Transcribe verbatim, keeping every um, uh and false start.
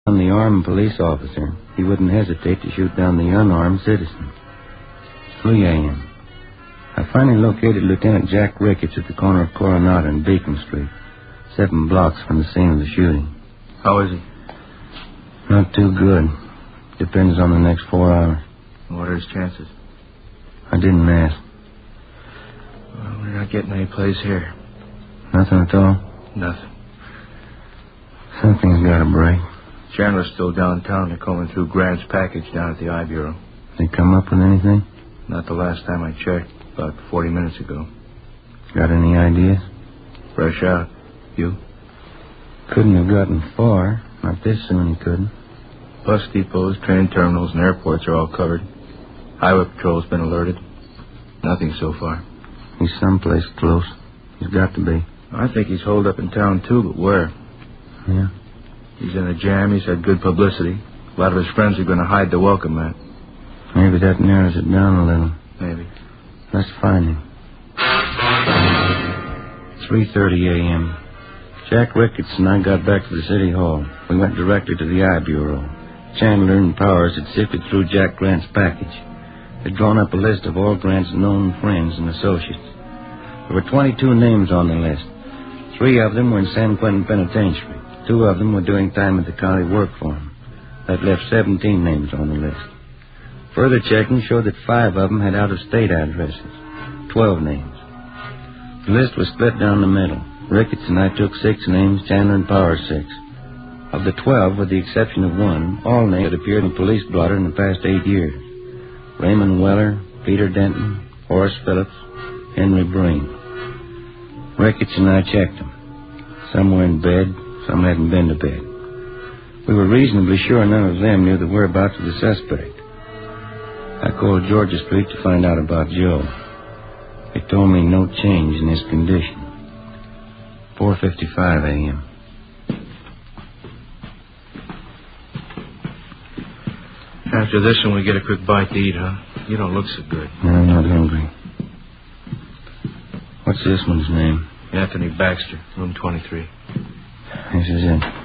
On the armed police officer, he wouldn't hesitate to shoot down the unarmed citizen. three a.m. I finally located Lieutenant Jack Ricketts at the corner of Coronado and Beacon Street, seven blocks from the scene of the shooting. How is he? Not too good. Depends on the next four hours. What are his chances? I didn't ask. Well, we're not getting any place here. Nothing at all? Nothing. Something's got to break. Chandler's still downtown. They're combing through Grant's package down at the I Bureau. They come up with anything? Not the last time I checked, about forty minutes ago. Got any ideas? Fresh out. You? Couldn't have gotten far. Not this soon, he couldn't. Bus depots, train terminals, and airports are all covered. Highway patrol's been alerted. Nothing so far. He's someplace close. He's got to be. I think he's holed up in town, too, but where? Yeah? He's in a jam. He's had good publicity. A lot of his friends are going to hide to welcome that. Maybe that narrows it down a little. Maybe. Let's find him. three thirty a.m. Jack Ricketts and I got back to the city hall. We went directly to the I Bureau. Chandler and Powers had sifted through Jack Grant's package. They'd drawn up a list of all Grant's known friends and associates. There were twenty-two names on the list. Three of them were in San Quentin Penitentiary. Two of them were doing time at the county work for him. That left seventeen names on the list. Further checking showed that five of them had out-of-state addresses. Twelve names. The list was split down the middle. Ricketts and I took six names, Chandler and Powers six. Of the twelve, with the exception of one, all names had appeared in the police blotter in the past eight years. Raymond Weller, Peter Denton, Horace Phillips, Henry Breen. Ricketts and I checked them. Some were in bed, some hadn't been to bed. We were reasonably sure none of them knew the whereabouts of the suspect. I called Georgia Street to find out about Joe. They told me no change in his condition. four fifty-five a.m. After this one, we get a quick bite to eat, huh? You don't look so good. I'm not hungry. What's this one's name? Anthony Baxter, room twenty-three. This is it.